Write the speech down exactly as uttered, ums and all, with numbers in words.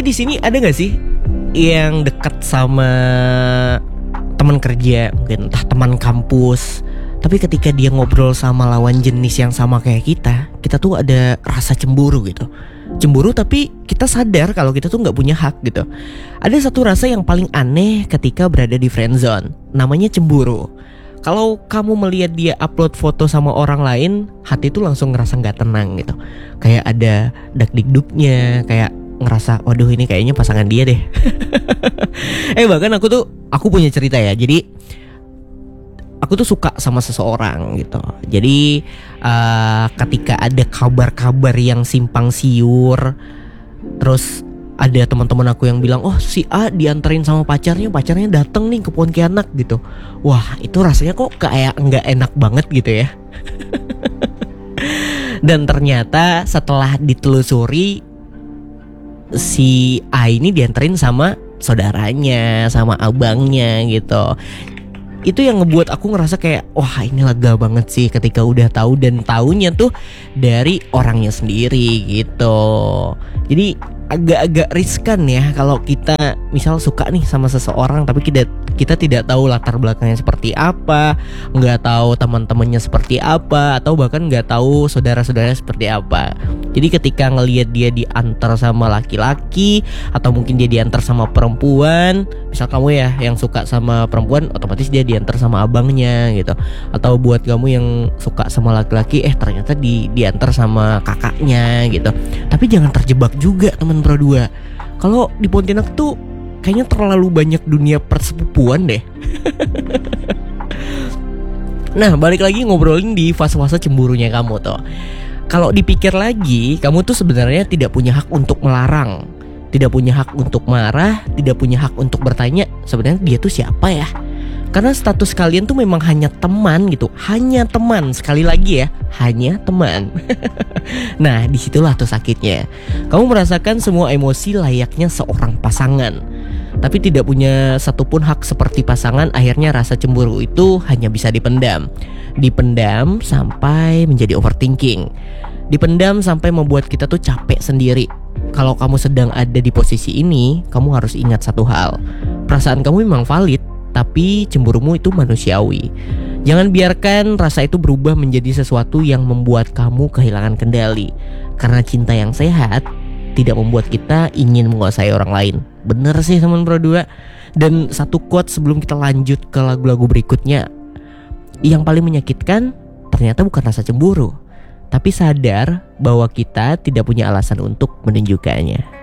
Tapi di sini ada nggak sih yang dekat sama teman kerja, mungkin entah teman kampus, tapi ketika dia ngobrol sama lawan jenis yang sama kayak kita, kita tuh ada rasa cemburu gitu. Cemburu tapi kita sadar kalau kita tuh gak punya hak gitu. Ada satu rasa yang paling aneh ketika berada di friendzone, namanya cemburu. Kalau kamu melihat dia upload foto sama orang lain, hati tuh langsung ngerasa gak tenang gitu. Kayak ada dak-dik-duknya, kayak ngerasa waduh ini kayaknya pasangan dia deh. Eh bahkan aku tuh, aku punya cerita ya. Jadi aku tuh suka sama seseorang gitu. Jadi uh, ketika ada kabar-kabar yang simpang siur, terus ada teman-teman aku yang bilang, oh si A dianterin sama pacarnya, pacarnya dateng nih ke Pontianak gitu. Wah itu rasanya kok kayak nggak enak banget gitu ya. Dan ternyata setelah ditelusuri, si A ini dianterin sama saudaranya, sama abangnya gitu. Itu yang ngebuat aku ngerasa kayak wah ini lega banget sih ketika udah tahu, dan taunya tuh dari orangnya sendiri gitu. Jadi agak-agak riskan ya kalau kita misal suka nih sama seseorang tapi kita kita tidak tahu latar belakangnya seperti apa, nggak tahu teman-temannya seperti apa, atau bahkan nggak tahu saudara-saudaranya seperti apa. Jadi ketika ngelihat dia diantar sama laki-laki, atau mungkin dia diantar sama perempuan, misal kamu ya yang suka sama perempuan, otomatis dia diantar sama abangnya gitu. Atau buat kamu yang suka sama laki-laki, eh ternyata di diantar sama kakaknya gitu. Tapi jangan terjebak juga teman Pro dua. Kalau di Pontianak tuh kayaknya terlalu banyak dunia persepupuan deh. Nah balik lagi ngobrolin di fase-fase cemburunya kamu tuh. Kalau dipikir lagi, kamu tuh sebenarnya tidak punya hak untuk melarang, tidak punya hak untuk marah, tidak punya hak untuk bertanya sebenarnya dia tuh siapa ya. Karena status kalian tuh memang hanya teman gitu, hanya teman. Sekali lagi ya, hanya teman. Nah disitulah tuh sakitnya. Kamu merasakan semua emosi layaknya seorang pasangan, tapi tidak punya satupun hak seperti pasangan. Akhirnya rasa cemburu itu hanya bisa dipendam. Dipendam sampai menjadi overthinking. Dipendam sampai membuat kita tuh capek sendiri. Kalau kamu sedang ada di posisi ini, kamu harus ingat satu hal. Perasaan kamu memang valid, tapi cemburumu itu manusiawi. Jangan biarkan rasa itu berubah menjadi sesuatu yang membuat kamu kehilangan kendali. Karena cinta yang sehat tidak membuat kita ingin menguasai orang lain. Bener sih teman Pro dua. Dan satu quote sebelum kita lanjut ke lagu-lagu berikutnya. Yang paling menyakitkan ternyata bukan rasa cemburu, tapi sadar bahwa kita tidak punya alasan untuk menunjukkannya.